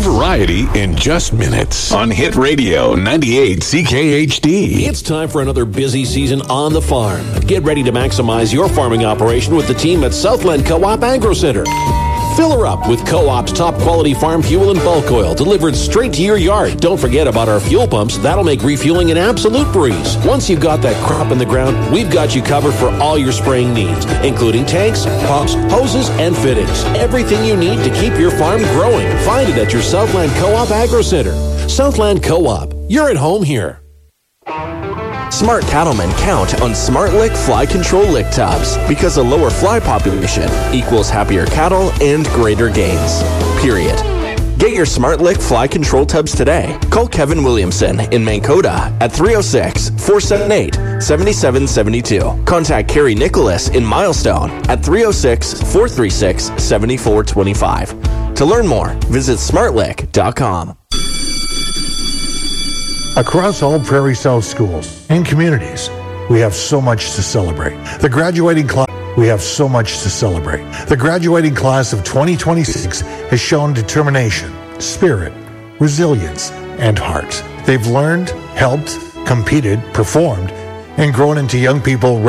variety in just minutes on Hit Radio 98 CKHD. It's time for another busy season on the farm. Get ready to maximize your farming operation with the team at Southland Co-op Agro Center. Fill her up with Co-op's top quality farm fuel and bulk oil delivered straight to your yard. Don't forget about our fuel pumps. That'll make refueling an absolute breeze. Once you've got that crop in the ground, we've got you covered for all your spraying needs, including tanks, pumps, hoses, and fittings. Everything you need to keep your farm growing. Find it at your Southland Co-op Agro Center. Southland Co-op. You're at home here. Smart cattlemen count on Smart Lick fly control lick tubs because a lower fly population equals happier cattle and greater gains. Period. Get your Smart Lick fly control tubs today. Call Kevin Williamson in Mankota at 306-478-7772. Contact Carrie Nicholas in Milestone at 306-436-7425. To learn more, visit smartlick.com. Across all Prairie South schools and communities, we have so much to celebrate. The graduating class of 2026 has shown determination, spirit, resilience, and heart. They've learned, helped, competed, performed, and grown into young people